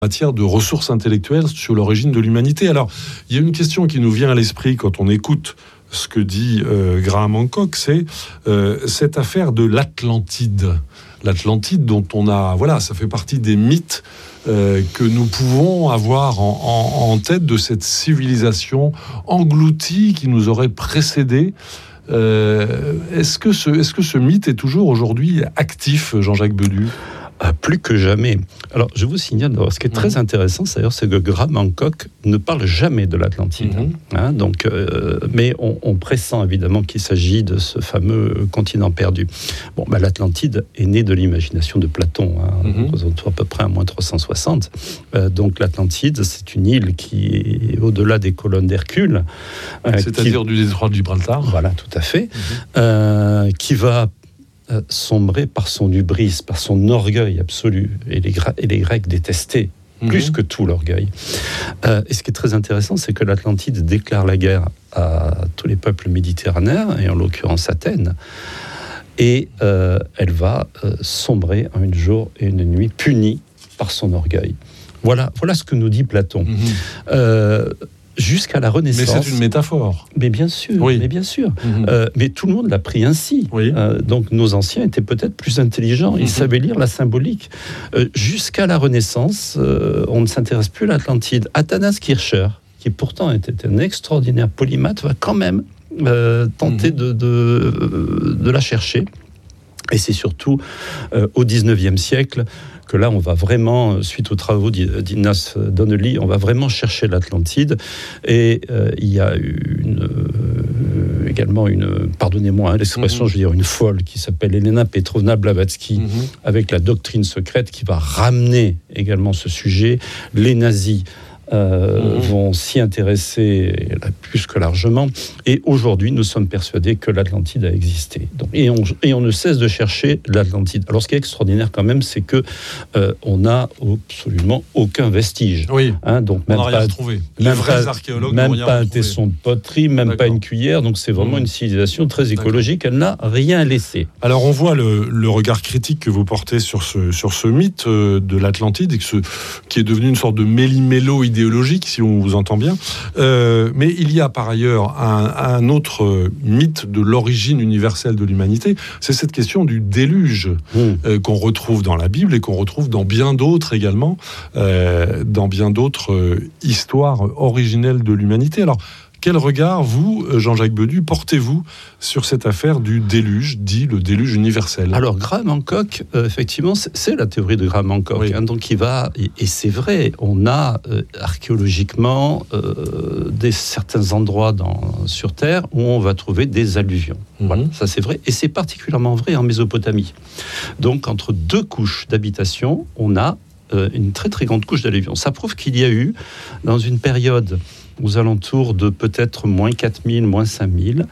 matière de ressources intellectuelles sur l'origine de l'humanité. Alors, il y a une question qui nous vient à l'esprit quand on écoute ce que dit Graham Hancock, c'est cette affaire de l'Atlantide. L'Atlantide dont on a... Voilà, ça fait partie des mythes que nous pouvons avoir en tête de cette civilisation engloutie qui nous aurait précédés. Est-ce que ce mythe est toujours aujourd'hui actif, Jean-Jacques Bedu ? Plus que jamais. Alors, je vous signale, ce qui est très intéressant, d'ailleurs, c'est que Graham Hancock ne parle jamais de l'Atlantide. Mais on pressent évidemment qu'il s'agit de ce fameux continent perdu. Bon, l'Atlantide est né de l'imagination de Platon, à peu près à moins 360. Donc, l'Atlantide, c'est une île qui est au-delà des colonnes d'Hercule. C'est-à-dire du détroit de Gibraltar. Voilà, tout à fait. Qui va sombrer par son hubris, par son orgueil absolu. Et les Grecs détestaient plus que tout l'orgueil. Et ce qui est très intéressant, c'est que l'Atlantide déclare la guerre à tous les peuples méditerranéens, et en l'occurrence Athènes. Et elle va sombrer en un jour et une nuit, punie par son orgueil. Voilà ce que nous dit Platon. Jusqu'à la Renaissance. Mais c'est une métaphore. Mais bien sûr. Mais tout le monde l'a pris ainsi. Donc nos anciens étaient peut-être plus intelligents. Ils savaient lire la symbolique. Jusqu'à la Renaissance, on ne s'intéresse plus à l'Atlantide. Athanas Kircher, qui pourtant était un extraordinaire polymathe, va quand même tenter de la chercher. Et c'est surtout au XIXe siècle que là, on va vraiment, suite aux travaux d'Ignace Donnelly, on va vraiment chercher l'Atlantide. Et il y a également pardonnez-moi l'expression, je veux dire une folle, qui s'appelle Elena Petrovna Blavatsky, avec la doctrine secrète qui va ramener également ce sujet. Les nazis vont s'y intéresser plus que largement. Et aujourd'hui, nous sommes persuadés que l'Atlantide a existé. Et on ne cesse de chercher l'Atlantide. Alors, ce qui est extraordinaire quand même, c'est que on n'a absolument aucun vestige. Donc on n'a rien retrouvé. Les vrais archéologues n'ont rien retrouvé. Même pas un tesson de poterie, même pas une cuillère. Donc, c'est vraiment une civilisation très écologique. Elle n'a rien laissé. Alors, on voit le regard critique que vous portez sur ce mythe de l'Atlantide, qui est devenu une sorte de méli-mélo idéologique, si on vous entend bien. Mais il y a par ailleurs un autre mythe de l'origine universelle de l'humanité. C'est cette question du déluge qu'on retrouve dans la Bible et qu'on retrouve dans bien d'autres également, dans bien d'autres histoires originelles de l'humanité. Alors, quel regard, vous, Jean-Jacques Bedu, portez-vous sur cette affaire du déluge, dit le déluge universel ? Alors, Graham Hancock, effectivement, c'est la théorie de Graham Hancock. Donc, il va... Et c'est vrai, on a archéologiquement certains endroits sur Terre où on va trouver des alluvions. Voilà, ça c'est vrai. Et c'est particulièrement vrai en Mésopotamie. Donc, entre deux couches d'habitation, on a une très très grande couche d'alluvions. Ça prouve qu'il y a eu, dans une période aux alentours de peut-être moins 4000, moins 5000,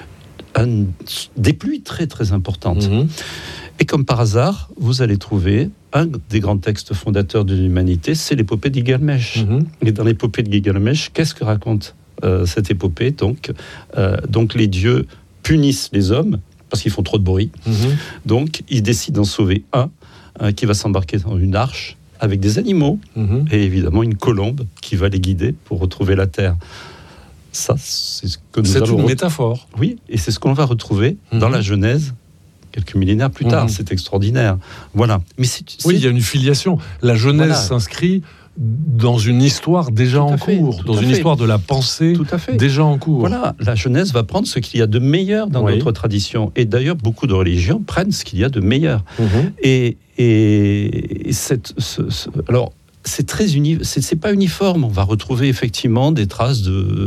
des pluies très très importantes. Et comme par hasard, vous allez trouver un des grands textes fondateurs de l'humanité, c'est l'épopée de Gilgamesh. Et dans l'épopée de Gilgamesh, qu'est-ce que raconte cette épopée ? Donc les dieux punissent les hommes parce qu'ils font trop de bruit. Donc ils décident d'en sauver un qui va s'embarquer dans une arche avec des animaux, et évidemment une colombe qui va les guider pour retrouver la terre. Ça, c'est ce que nous allons... C'est une métaphore. Oui, et c'est ce qu'on va retrouver dans la Genèse, quelques millénaires plus tard. C'est extraordinaire. Voilà. Mais oui, il y a une filiation. La Genèse s'inscrit dans une histoire déjà en cours, dans une histoire de la pensée déjà en cours. Voilà, la Genèse va prendre ce qu'il y a de meilleur dans notre tradition. Et d'ailleurs, beaucoup de religions prennent ce qu'il y a de meilleur. Alors, c'est très c'est pas uniforme. On va retrouver effectivement des traces de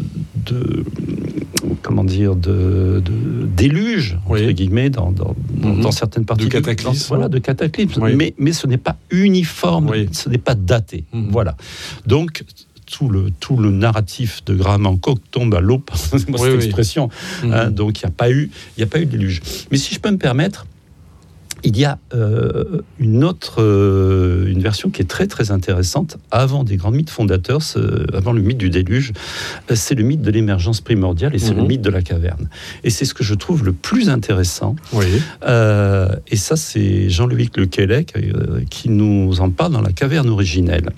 déluge, entre guillemets, dans certaines parties de cataclysme. De cataclysme. Mais ce n'est pas uniforme, ce n'est pas daté. Voilà. Donc, tout le narratif de Graham Hancock tombe à l'eau, cette expression. Donc, il n'y a pas eu de déluge. Mais si je peux me permettre, Il y a une version qui est très très intéressante avant des grands mythes fondateurs, avant le mythe du déluge, c'est le mythe de l'émergence primordiale et c'est le mythe de la caverne. Et c'est ce que je trouve le plus intéressant. Oui. Et ça, c'est Jean-Louis Lequelec qui nous en parle dans La caverne originelle.